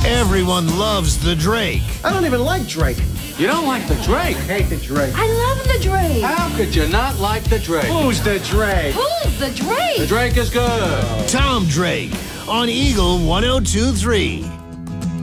Everyone loves the Drake. I don't even like Drake. You don't like the Drake? I hate the Drake. I love the Drake. How could you not like the Drake? Who's the Drake? Who's the Drake? The Drake is good. Tom Drake on Eagle 102.3.